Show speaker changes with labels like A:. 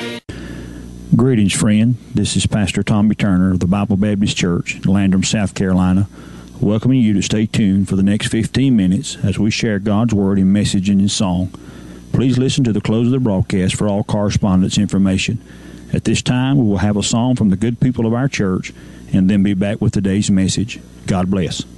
A: Greetings, friend. This is Pastor Tommy Turner of the Bible Baptist Church, Landrum, South Carolina, welcoming you to stay tuned for the next 15 minutes as we share God's Word in message and in song. Please listen to the close of the broadcast for all correspondence information. At this time, we will have a song from the good people of our church and then be back with today's message. God bless.